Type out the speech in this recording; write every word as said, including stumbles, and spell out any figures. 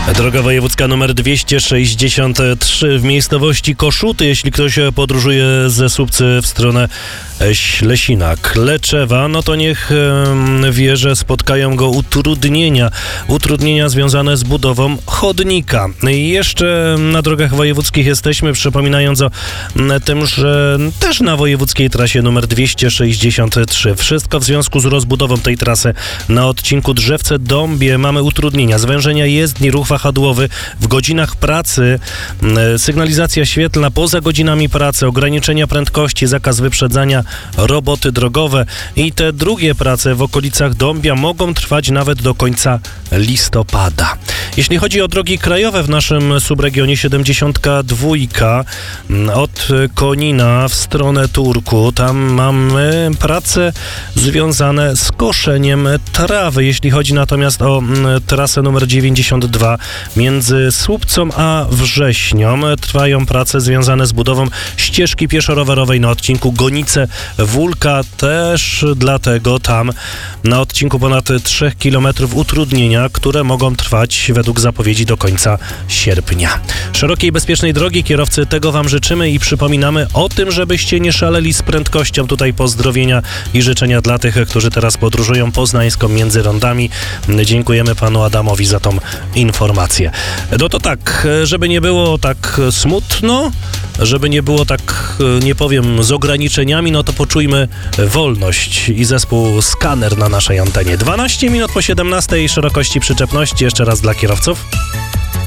Droga wojewódzka numer dwieście sześćdziesiąt trzy w miejscowości Koszuty, jeśli ktoś podróżuje ze Słupcy w stronę Ślesina, Kleczewa, no to niech wie, że spotkają go utrudnienia. Utrudnienia związane z budową chodnika. I jeszcze na drogach wojewódzkich jesteśmy, przypominając o tym, że też na wojewódzkiej trasie numer dwieście sześćdziesiąt trzy. Wszystko w związku z rozbudową tej trasy na odcinku Drzewce-Dąbie. Mamy utrudnienia, zwężenia jezdni, ruch wahadłowy w godzinach pracy, sygnalizacja świetlna poza godzinami pracy, ograniczenia prędkości, zakaz wyprzedzania, roboty drogowe i te drugie prace w okolicach Dąbia mogą trwać nawet do końca listopada. Jeśli chodzi o drogi krajowe w naszym subregionie, siedemdziesiąt dwa od Konina w stronę Turku, tam mamy prace związane z koszeniem trawy. Jeśli chodzi natomiast o trasę numer dziewięćdziesiąt dwa między Słupcą a Wrześnią, trwają prace związane z budową ścieżki pieszo-rowerowej na odcinku Gonice-Wólka. Też dlatego tam na odcinku ponad trzech kilometrów utrudnienia, które mogą trwać według zapowiedzi do końca sierpnia. Szerokiej, bezpiecznej drogi, kierowcy, tego wam życzymy i przypominamy o tym, żebyście nie szaleli z prędkością. Tutaj pozdrowienia i życzenia dla tych, którzy teraz podróżują Poznańską między rondami. Dziękujemy panu Adamowi za tą informację. No to tak, żeby nie było tak smutno, żeby nie było tak, nie powiem, z ograniczeniami, no to poczujmy wolność i zespół Skaner na naszej antenie. dwanaście minut po siedemnastej, szerokości przyczepności, jeszcze raz dla kierowców.